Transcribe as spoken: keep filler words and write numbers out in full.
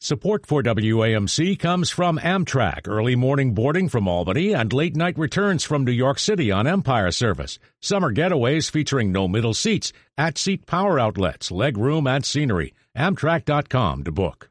Support for W A M C comes from Amtrak, early morning boarding from Albany and late night returns from New York City on Empire Service. Summer getaways featuring no middle seats, at-seat power outlets, leg room, and scenery. Amtrak dot com to book.